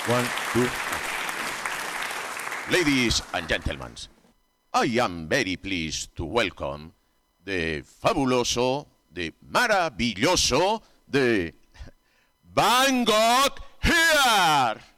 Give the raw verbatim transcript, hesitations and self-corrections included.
One, two. Ladies and gentlemen, I am very pleased to welcome the fabuloso, the maravilloso, the Van Gogh here.